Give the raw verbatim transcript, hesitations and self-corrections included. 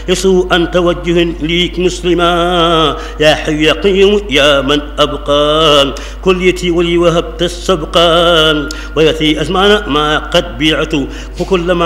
يسوء أن توجه ليك مسلما يا حي يا قيوم يا من أبقى كليتي ولي وهبت السبقان ويأتي أزمان ما قد بيعت فكلما